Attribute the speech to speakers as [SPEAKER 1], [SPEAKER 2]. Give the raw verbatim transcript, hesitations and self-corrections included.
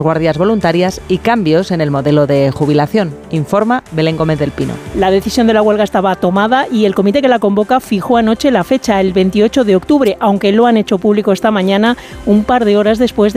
[SPEAKER 1] guardias voluntarias y cambios en el modelo de jubilación, informa Belén Gómez del Pino.
[SPEAKER 2] La decisión de la huelga estaba tomada y el comité que la convoca fijó anoche la fecha, el veintiocho de octubre, aunque lo han hecho público esta mañana, un par de horas después de